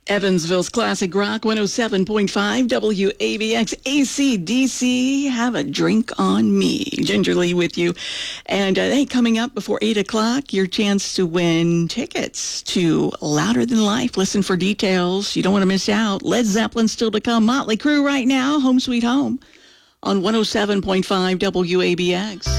Evansville's Classic Rock 107.5 WABX AC/DC. Have a drink on me. Gingerly with you. And hey, coming up before 8 o'clock, your chance to win tickets to Louder Than Life. Listen for details. You don't want to miss out. Led Zeppelin still to come. Motley Crue right now. Home Sweet Home on 107.5 WABX.